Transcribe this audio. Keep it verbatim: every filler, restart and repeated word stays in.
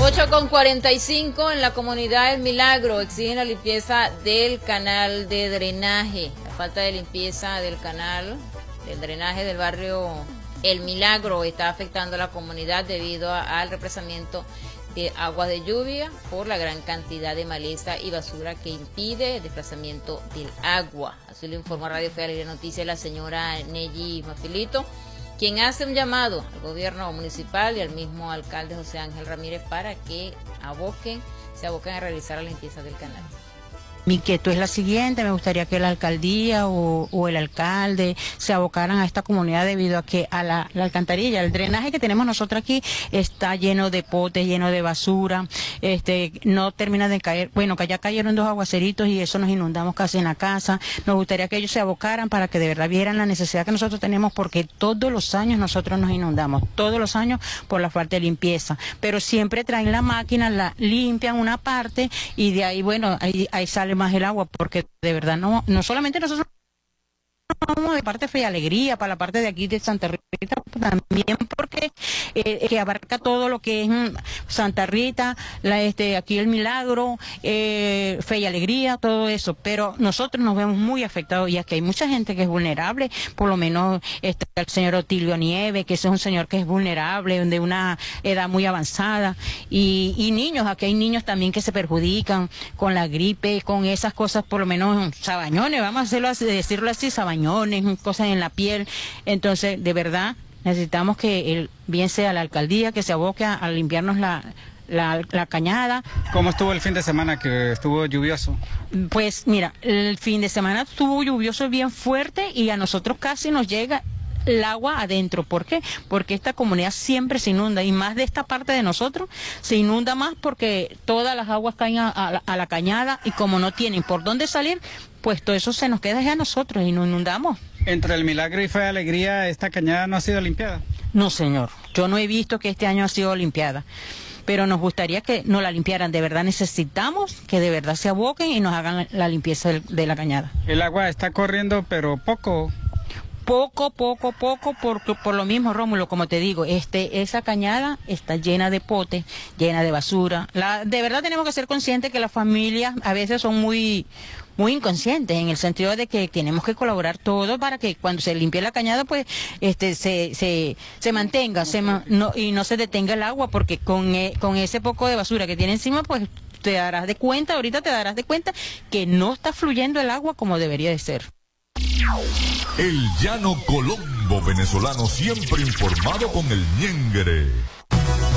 ocho con cuarenta y cinco en la comunidad El Milagro exigen la limpieza del canal de drenaje. La falta de limpieza del canal del drenaje del barrio El Milagro está afectando a la comunidad debido a, al represamiento de aguas de lluvia por la gran cantidad de maleza y basura que impide el desplazamiento del agua. Así lo informó Radio Fe Alegría Noticias la señora Neji Mafilito, quien hace un llamado al gobierno municipal y al mismo alcalde José Ángel Ramírez para que aboquen, se aboquen a realizar la limpieza del canal. Mi inquietud es la siguiente: me gustaría que la alcaldía o, o el alcalde se abocaran a esta comunidad debido a que a la, la alcantarilla, el drenaje que tenemos nosotros aquí está lleno de potes, lleno de basura, este no termina de caer, bueno, que ya cayeron dos aguaceritos y eso nos inundamos casi en la casa. Nos gustaría que ellos se abocaran para que de verdad vieran la necesidad que nosotros tenemos, porque todos los años nosotros nos inundamos, todos los años por la falta de limpieza, pero siempre traen la máquina, la limpian una parte y de ahí, bueno, ahí, ahí sale más el agua, porque de verdad no, no solamente nosotros vamos de parte de Fe y Alegría, para la parte de aquí de Santa Rita, también porque eh, que abarca todo lo que es mm, Santa Rita, la, este, aquí El Milagro, eh, Fe y Alegría, todo eso, pero nosotros nos vemos muy afectados, y aquí hay mucha gente que es vulnerable, por lo menos está el señor Otilio Nieve, que ese es un señor que es vulnerable, de una edad muy avanzada, y, y niños, aquí hay niños también que se perjudican con la gripe, con esas cosas, por lo menos sabañones, vamos a hacerlo así, decirlo así, sabañones, cosas en la piel. Entonces, de verdad, necesitamos que el, bien sea la alcaldía que se aboque a, a limpiarnos la, la, la cañada. ¿Cómo estuvo el fin de semana, que estuvo lluvioso? Pues mira, el fin de semana estuvo lluvioso bien fuerte y a nosotros casi nos llega el agua adentro. ¿Por qué? Porque esta comunidad siempre se inunda, y más de esta parte de nosotros se inunda más porque todas las aguas caen a, a, a la cañada, y como no tienen por dónde salir, pues todo eso se nos queda ya a nosotros y nos inundamos. Entre El Milagro y Fe y Alegría, ¿esta cañada no ha sido limpiada? No, señor, yo no he visto que este año ha sido limpiada, pero nos gustaría que nos la limpiaran. De verdad necesitamos que de verdad se aboquen y nos hagan la, la limpieza de, de la cañada. El agua está corriendo, pero poco. Poco, poco, poco, porque por lo mismo, Rómulo, como te digo, este, esa cañada está llena de potes, llena de basura. La, de verdad tenemos que ser conscientes que las familias a veces son muy, muy inconscientes, en el sentido de que tenemos que colaborar todos para que cuando se limpie la cañada, pues, este, se, se, se mantenga, se ma, no, y no se detenga el agua, porque con, e, con ese poco de basura que tiene encima, pues, te darás de cuenta, ahorita te darás de cuenta que no está fluyendo el agua como debería de ser. El Llano Colombo venezolano, siempre informado con el ñengre.